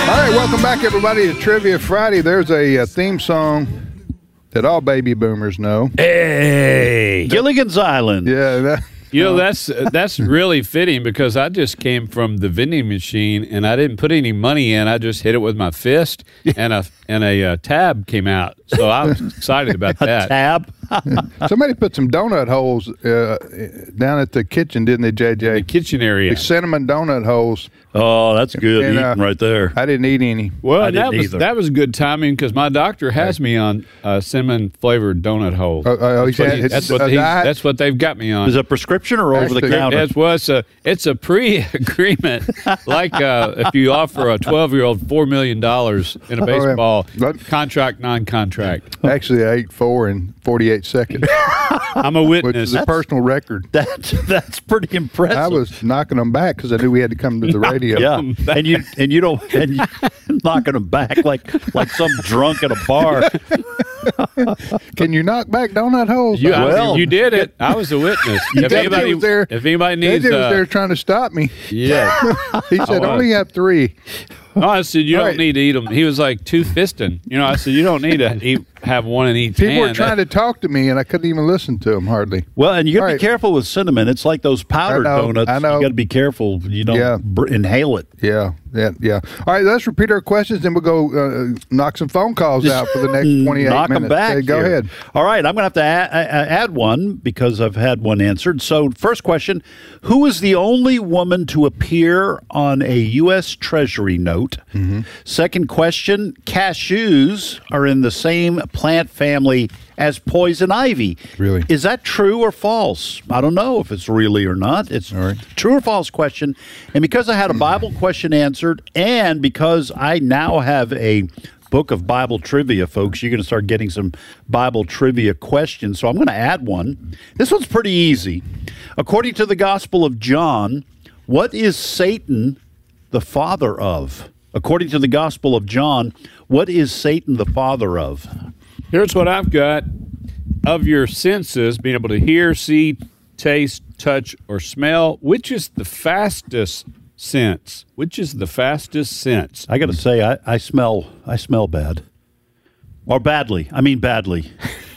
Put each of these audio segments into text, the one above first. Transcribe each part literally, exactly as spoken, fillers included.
right, welcome back, everybody, to Trivia Friday. There's a, a theme song that all baby boomers know. Hey, Gilligan's Island. Yeah, that, You know, that's that's really fitting because I just came from the vending machine and I didn't put any money in. I just hit it with my fist and a and a uh, tab came out. So I was excited about that. A tab. somebody put some donut holes uh, down at the kitchen, didn't they, J J? The kitchen area. The cinnamon donut holes. Oh, that's good And, uh, eating right there. I didn't eat any. Well, I and that didn't was either. that was good timing because my doctor has me on uh, cinnamon flavored donut hole. Oh, oh, he's that's, what had- he- it's that's what a he- diet? that's what they've got me on. Is it a prescription or over the Actually, counter? It's, well, it's a it's a pre-agreement, like uh, if you offer a twelve-year-old four million dollars in a Oh, yeah. baseball But- contract, non-contract. Actually, I ate four in forty-eight seconds, I'm a which witness. is a personal record. That's that's pretty impressive. I was knocking them back because I knew we had to come to the radio. Yeah, and you and you don't and you knocking them back like like some drunk at a bar. Can you knock back donut holes? You, Well, you did it. I was a witness. if J J anybody, was there. if anybody J needs, J was uh, there trying to stop me. yeah. He said, was. only have three. No, I said you All don't right. need to eat them. He was like two fisting. You know, I said you don't need to eat, have one in each People hand. were trying to talk to me, and I couldn't even listen to them hardly. Well, and you got to All be right. careful with cinnamon. It's like those powdered I know, donuts. I know. You got to be careful you don't Yeah. br- inhale it. Yeah, yeah, yeah. All right, let's repeat our questions, then we'll go uh, knock some phone calls out for the next twenty-eight Knock minutes. them back. Okay, go here. ahead. All right, I'm going to have to add, add one because I've had one answered. So, first question: who is the only woman to appear on a U S Treasury note? Mm-hmm. Second question: cashews are in the same plant family as poison ivy. Really? Is that true or false? I don't know if it's really or not. It's All right. true or false question. And because I had a Bible question answered, and because I now have a book of Bible trivia, folks, you're going to start getting some Bible trivia questions. So I'm going to add one. This one's pretty easy. According to the Gospel of John, what is Satan the father of? According to the Gospel of John, what is Satan the father of? Here's what I've got. Of your senses, being able to hear, see, taste, touch, or smell, which is the fastest sense? Which is the fastest sense? I got to say, I, I smell, I smell bad, or badly. I mean, badly.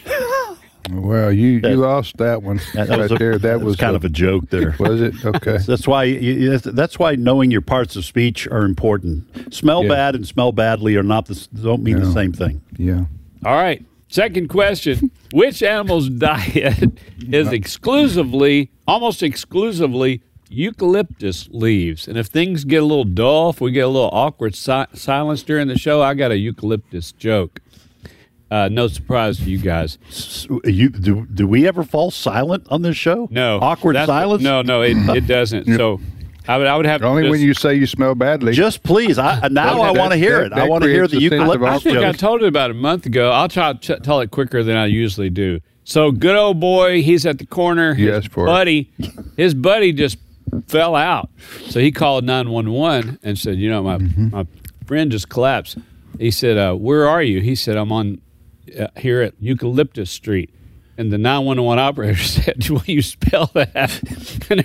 Well, you, you lost that one That, right was a- there. That was kind of a joke there. Was it? Okay. That's why you, that's why knowing your parts of speech are important. Smell Yeah. bad and smell badly are not the, don't mean No. the same thing. Yeah. All right. Second question. Which animal's diet is exclusively, almost exclusively, eucalyptus leaves? And if things get a little dull, if we get a little awkward si- silence during the show, I got a eucalyptus joke. Uh, no surprise to you guys. S- You, do, do we ever fall silent on this show? No. Awkward That's- silence? No, no, it, it doesn't. So I would, I would have to Only just- when you say you smell badly. Just please. I, now I That- want to hear that- it. I that want to hear creates the a sense of eucalyptus I think I joke. told it about a month ago. I'll try to t- tell it quicker than I usually do. So, good old boy, he's at the corner. You His asked for it. buddy, his buddy just fell out. So he called nine one one and said, "You know, my Mm-hmm. my friend just collapsed." He said, uh, "Where are you?" He said, "I'm on uh, here at Eucalyptus Street." And the nine one one operator said, "Will you spell that?" And